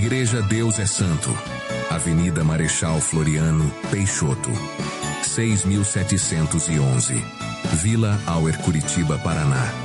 Igreja Deus é Santo, Avenida Marechal Floriano Peixoto, 6.711, Vila Auer, Curitiba, Paraná.